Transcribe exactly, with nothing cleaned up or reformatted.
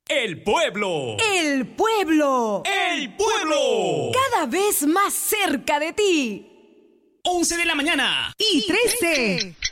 El pueblo. El pueblo. El pueblo. Cada vez más cerca de ti. once de la mañana. Y trece.